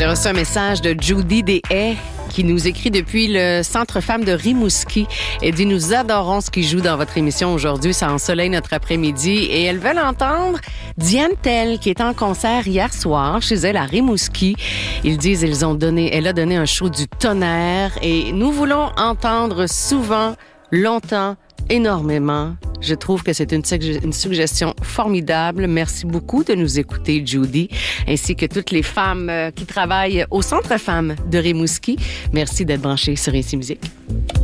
J'ai reçu un message de Judy Deshaies qui nous écrit depuis le Centre Femmes de Rimouski. Elle dit « Nous adorons ce qui joue dans votre émission aujourd'hui. Ça ensoleille notre après-midi. » Et elles veulent entendre Diane Tell, qui est en concert hier soir chez elle à Rimouski. Ils disent elle a donné un show du tonnerre et nous voulons entendre souvent, longtemps, énormément. Je trouve que c'est une suggestion formidable. Merci beaucoup de nous écouter, Judy, ainsi que toutes les femmes qui travaillent au Centre Femmes de Rimouski. Merci d'être branchées sur Ici Musique.